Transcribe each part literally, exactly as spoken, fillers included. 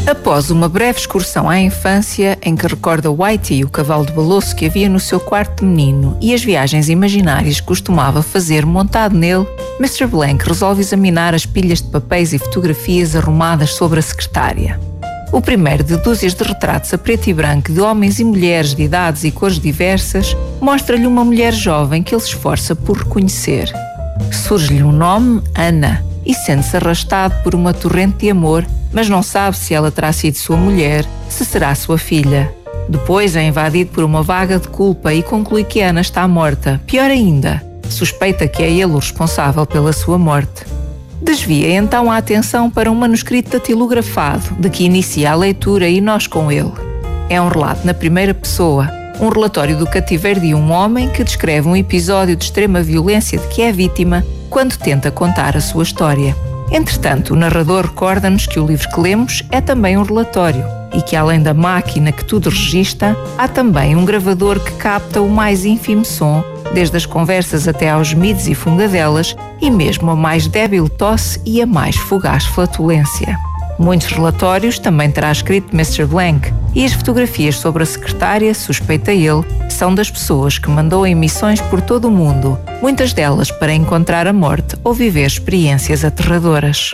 Após uma breve excursão à infância, em que recorda Whitey, o cavalo de balouço que havia no seu quarto de menino, e as viagens imaginárias que costumava fazer montado nele, mister Blank resolve examinar as pilhas de papéis e fotografias arrumadas sobre a secretária. O primeiro de dúzias de retratos a preto e branco de homens e mulheres de idades e cores diversas mostra-lhe uma mulher jovem que ele se esforça por reconhecer. Surge-lhe um nome, Ana, e sente-se arrastado por uma torrente de amor, mas não sabe se ela terá sido sua mulher, se será sua filha. Depois é invadido por uma vaga de culpa e conclui que Ana está morta. Pior ainda, suspeita que é ele o responsável pela sua morte. Desvia então a atenção para um manuscrito datilografado, de que inicia a leitura e nós com ele. É um relato na primeira pessoa, um relatório do cativeiro de um homem que descreve um episódio de extrema violência de que é vítima quando tenta contar a sua história. Entretanto, o narrador recorda-nos que o livro que lemos é também um relatório e que, além da máquina que tudo registra, há também um gravador que capta o mais ínfimo som, desde as conversas até aos gemidos e fungadelas, e mesmo a mais débil tosse e a mais fugaz flatulência. Muitos relatórios também terá escrito mister Blank, e as fotografias sobre a secretária, suspeita ele, são das pessoas que mandou em missões por todo o mundo, muitas delas para encontrar a morte ou viver experiências aterradoras.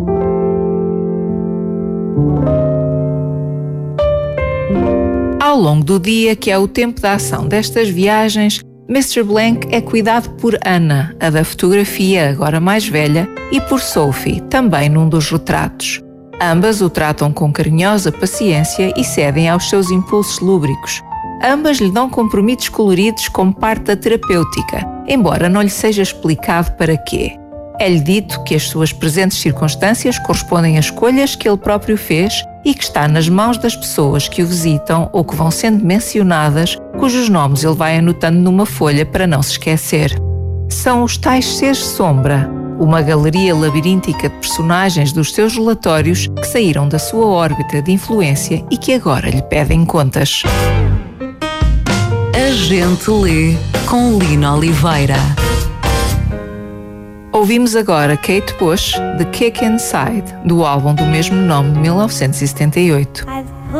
Ao longo do dia, que é o tempo da ação destas viagens, mister Blank é cuidado por Ana, a da fotografia, agora mais velha, e por Sophie, também num dos retratos. Ambas o tratam com carinhosa paciência e cedem aos seus impulsos lúbricos. Ambas lhe dão compromissos coloridos como parte da terapêutica, embora não lhe seja explicado para quê. É-lhe dito que as suas presentes circunstâncias correspondem a escolhas que ele próprio fez e que está nas mãos das pessoas que o visitam ou que vão sendo mencionadas, cujos nomes ele vai anotando numa folha para não se esquecer. São os tais seres sombra, uma galeria labiríntica de personagens dos seus relatórios que saíram da sua órbita de influência e que agora lhe pedem contas. A gente lê com Lina Oliveira. Ouvimos agora Kate Bush, The Kick Inside, do álbum do mesmo nome de mil novecentos e setenta e oito.